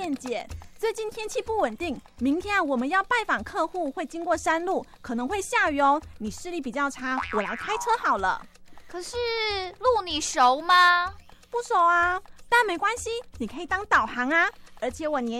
燕姐，最近天气不稳定，明天我们要拜访客户，会经过山路，可能会下雨哦。你视力比较差，我来开车好了。 可是路你熟吗？ 不熟啊，但没关系，你可以当导航啊。而且我年